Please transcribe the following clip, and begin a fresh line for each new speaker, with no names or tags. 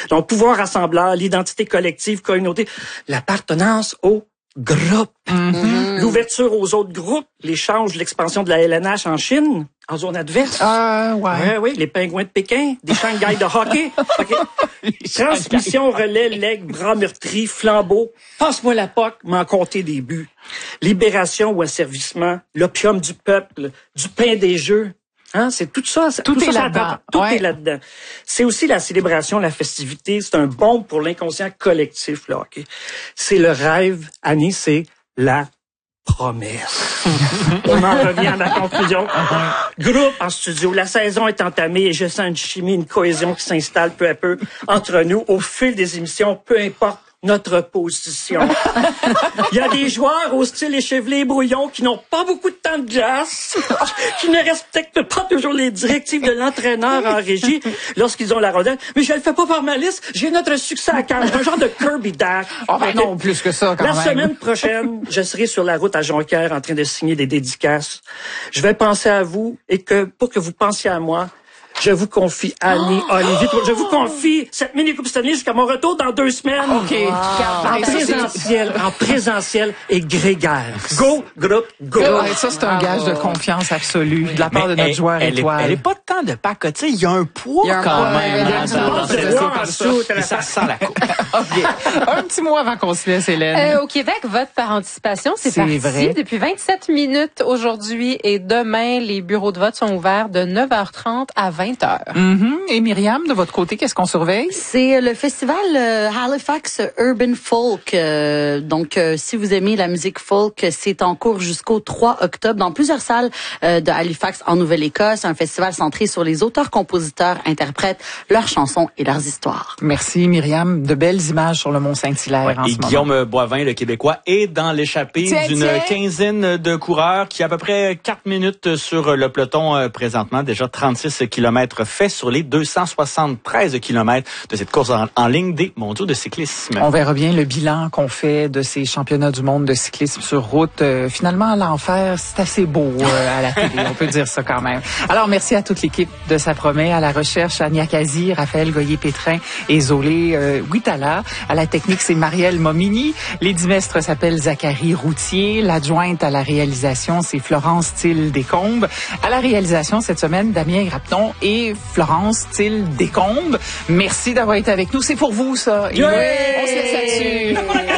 Donc, pouvoir rassembleur, l'identité collective, communauté, l'appartenance au groupe. L'ouverture aux autres groupes, l'échange, l'expansion de la LNH en Chine, en zone adverse. Oui, les pingouins de Pékin, des Shanghai de hockey. Transmission, relais, legs, bras meurtris, flambeaux. Passe-moi la POC, m'en compter des buts. Libération ou asservissement, l'opium du peuple, du pain des jeux. Hein, c'est tout ça.
Tout est là-dedans.
Tout est là-dedans. C'est aussi la célébration, la festivité. C'est un bon pour l'inconscient collectif, là, OK? C'est le rêve, Annie, c'est la promesse. On en revient à la conclusion. Groupe en studio. La saison est entamée et je sens une chimie, une cohésion qui s'installe peu à peu entre nous au fil des émissions, peu importe notre position. Il y a des joueurs au style échevelé et brouillon qui n'ont pas beaucoup de temps de glace, qui ne respectent pas toujours les directives de l'entraîneur en régie lorsqu'ils ont la rondelle. Mais je le fais pas par malice, j'ai notre succès à cœur. Un genre de Kirby Dack.
Non, plus que ça, quand même.
La semaine prochaine, je serai sur la route à Jonquière en train de signer des dédicaces. Je vais penser à vous et pour que vous pensiez à moi, je vous confie Annie Olivier. Je vous confie cette mini-coupe Stanley jusqu'à mon retour dans 2 semaines.
OK.
En présentiel et grégaire. Go, groupe, go.
Ça, c'est un gage de confiance absolue de la part de notre joueur étoile.
Elle est pas tant de pacoter. Il y a un poids quand même. Ça sent la coupe.
Un petit mot avant qu'on se laisse, Hélène.
Au Québec, vote par anticipation, c'est parti
vrai.
depuis 27 minutes aujourd'hui et demain, les bureaux de vote sont ouverts de 9h30 à 20h.
Et Myriam, de votre côté, qu'est-ce qu'on surveille?
C'est le festival Halifax Urban Folk. Donc, si vous aimez la musique folk, c'est en cours jusqu'au 3 octobre dans plusieurs salles de Halifax en Nouvelle-Écosse. Un festival centré sur les auteurs, compositeurs, interprètes, leurs chansons et leurs histoires.
Merci Myriam. De belles images sur le Mont-Saint-Hilaire en ce moment.
Guillaume Boivin, le Québécois, est dans l'échappée d'une quinzaine de coureurs qui a à peu près 4 minutes sur le peloton présentement. Déjà 36 kilomètres fait sur les 273 kilomètres de cette course en ligne des mondiaux de cyclisme.
On verra bien le bilan qu'on fait de ces championnats du monde de cyclisme sur route. Finalement, l'enfer, c'est assez beau à la télé, on peut dire ça quand même. Alors, merci à toute l'équipe de Ça promet, à la recherche, Ania Kazi, Raphaël Goyer-Pétrin et Zolé Huitala. À la technique, c'est Marielle Momini. Les dimestres s'appellent Zachary Routier. L'adjointe à la réalisation, c'est Florence Thiel-Descombes. À la réalisation, cette semaine, Damien Grapton et Florence Thiel-Descombes. Merci d'avoir été avec nous. C'est pour vous, ça.
Yeah!
On se laisse là-dessus.